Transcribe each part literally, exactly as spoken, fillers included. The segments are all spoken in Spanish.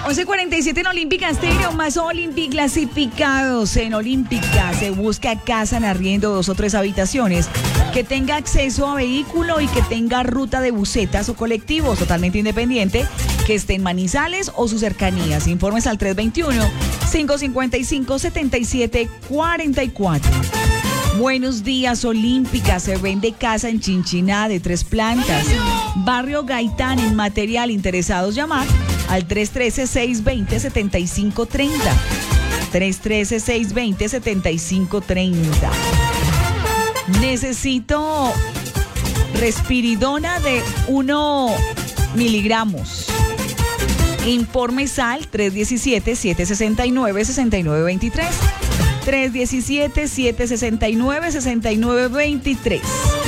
once cuarenta y siete en Olímpica Estéreo, más Olympic clasificados. En Olímpica se busca casa en arriendo, dos o tres habitaciones, que tenga acceso a vehículo y que tenga ruta de busetas o colectivos, totalmente independiente, que esté en Manizales o sus cercanías. Informes al tres veintiuno, cinco cincuenta y cinco, setenta y siete cuarenta y cuatro. Buenos días, Olímpica. Se vende casa en Chinchiná de tres plantas. Barrio Gaitán en material. Interesados llamar al tres uno tres, seis dos cero, siete cinco tres cero. tres uno tres, seis dos cero, siete cinco tres cero. Necesito respiridona de uno miligramos. Informes al tres uno siete, siete seis nueve, seis nueve dos tres. tres uno siete, siete seis nueve, seis nueve dos tres.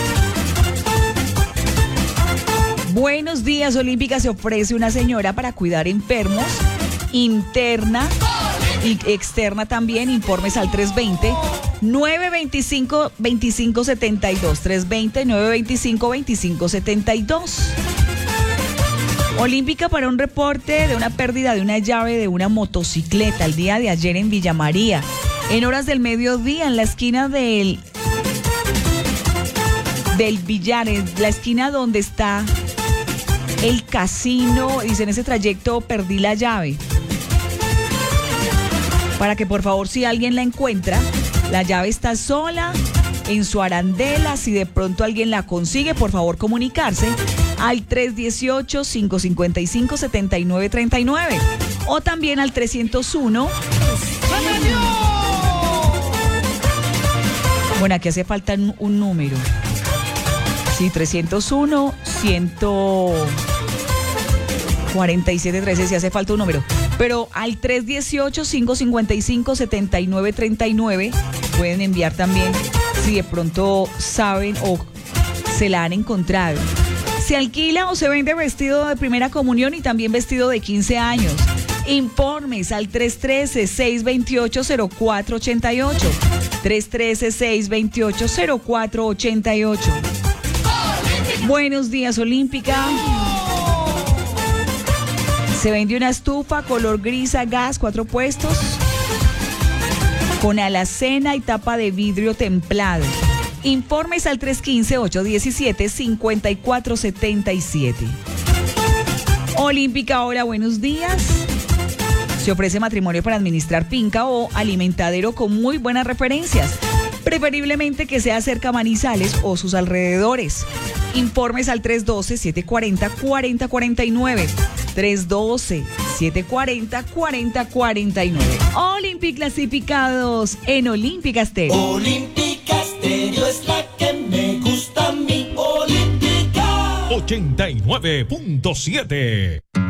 Buenos días, Olímpica. Se ofrece una señora para cuidar enfermos, interna y externa también. Informes al tres veinte, nueve veinticinco, veinticinco setenta y dos. tres veinte, nueve veinticinco, veinticinco setenta y dos. Olímpica para un reporte de una pérdida de una llave de una motocicleta el día de ayer en Villa María. En horas del mediodía, en la esquina del, del Villar, en la esquina donde está el casino, dice, en ese trayecto perdí la llave. Para que por favor, si alguien la encuentra, la llave está sola en su arandela. Si de pronto alguien la consigue, por favor comunicarse al tres dieciocho, cinco cincuenta y cinco, setenta y nueve treinta y nueve o también al trescientos uno. Bueno, aquí hace falta un, un número. Sí, trescientos uno, ciento cuarenta y siete, trece, sí hace falta un número. Pero al tres dieciocho, cinco cincuenta y cinco, setenta y nueve treinta y nueve pueden enviar también si de pronto saben o se la han encontrado. Se alquila o se vende vestido de primera comunión y también vestido de quince años. Informes al tres uno tres, seis dos ocho, cero cuatro ocho ocho. tres uno tres, seis dos ocho, cero cuatro ocho ocho. Buenos días, Olímpica. Se vende una estufa color gris a gas, cuatro puestos, con alacena y tapa de vidrio templado. Informes al tres uno cinco, ocho uno siete, cinco cuatro siete siete. Olímpica, hola, buenos días. Se ofrece matrimonio para administrar finca o alimentadero con muy buenas referencias. Preferiblemente que sea cerca a Manizales o sus alrededores. Informes al tres uno dos, siete cuatro cero, cuatro cero cuatro nueve. tres uno dos, siete cuatro cero, cuatro cero cuatro nueve. Olímpica clasificados en Olímpica Estéreo. Olímpica Estéreo es la que me gusta a mí. Olímpica ochenta y nueve punto siete.